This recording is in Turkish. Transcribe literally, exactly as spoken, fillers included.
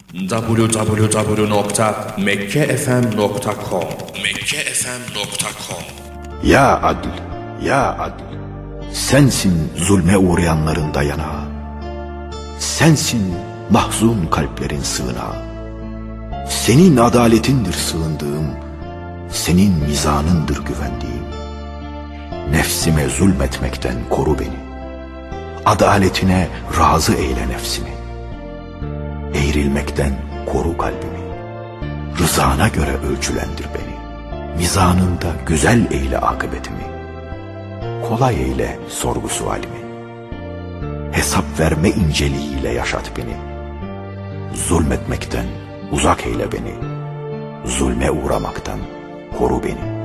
double-u double-u double-u nokta mekke f m nokta com mekke f m nokta com. Ya Adl, ya Adl, sensin zulme uğrayanların dayanağı, sensin mahzun kalplerin sığınağı. Senin adaletindir sığındığım, senin mizanındır güvendiğim. Nefsime zulmetmekten koru beni, adaletine razı eyle nefsimi. Eğrilmekten koru kalbimi, rızana göre ölçülendir beni. Mizanında güzel eyle akıbetimi, kolay eyle sorgu sualimi. Hesap verme inceliğiyle yaşat beni, zulmetmekten uzak eyle beni, zulme uğramaktan koru beni.